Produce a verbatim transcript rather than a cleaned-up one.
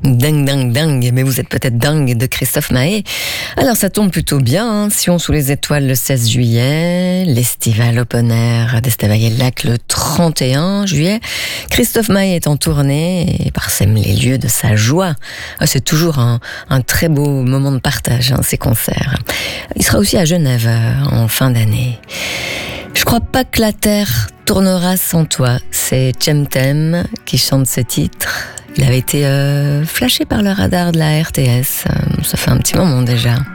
Dingue, dingue, dingue, mais vous êtes peut-être dingue de Christophe Maé. Alors ça tombe plutôt bien, hein. Sion sous les étoiles le seize juillet, l'Estival Open Air d'Estavayer-le-Lac le trente et un juillet. Christophe Maé est en tournée et parsème les lieux de sa joie. C'est toujours un, un très beau moment de partage, hein, ces concerts. Il sera aussi à Genève en fin d'année. Je crois pas que la terre tournera sans toi. C'est Chemtem qui chante ce titre. Il avait été euh, flashé par le radar de la R T S. Ça fait un petit moment déjà.